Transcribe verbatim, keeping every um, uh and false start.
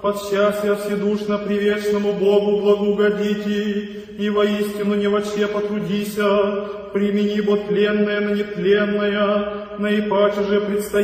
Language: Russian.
под счастье вседушно привечному Богу благоугодите, и воистину не воче потрудися, примени бо тленное на нетленное, наипаче же предстоит